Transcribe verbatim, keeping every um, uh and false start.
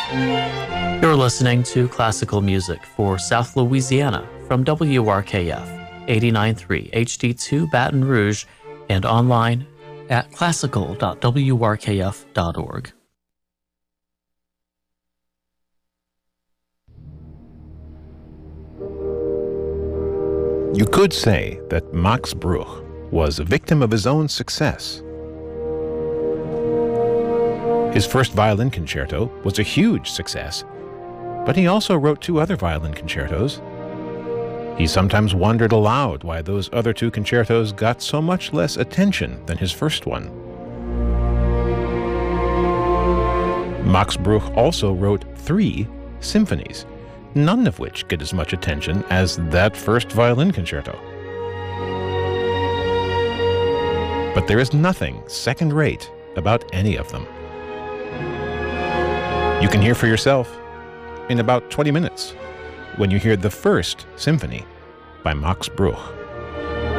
You're listening to classical music for South Louisiana from W R K F eighty-nine point three H D two Baton Rouge and online at classical dot w r k f dot org. You could say that Max Bruch was a victim of his own success. His first violin concerto was a huge success, but he also wrote two other violin concertos. He sometimes wondered aloud why those other two concertos got so much less attention than his first one. Max Bruch also wrote three symphonies, none of which get as much attention as that first violin concerto. But there is nothing second-rate about any of them. You can hear for yourself in about twenty minutes when you hear the first symphony by Max Bruch.